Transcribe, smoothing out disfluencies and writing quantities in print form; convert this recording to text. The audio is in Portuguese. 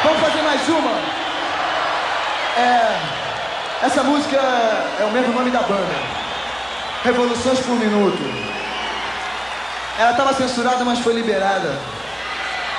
Vamos fazer mais uma. Essa música é o mesmo nome da banda. Revoluções por Minuto. Ela estava censurada, mas foi liberada.